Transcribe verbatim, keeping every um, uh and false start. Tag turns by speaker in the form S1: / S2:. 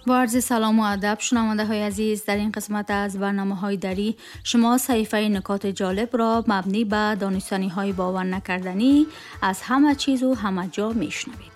S1: با عرض سلام و ادب شنونده های عزیز، در این قسمت از برنامه های دری شما صحیفه نکات جالب را مبنی به دانستنی های باور نکردنی از همه چیز و همه جا میشنوید.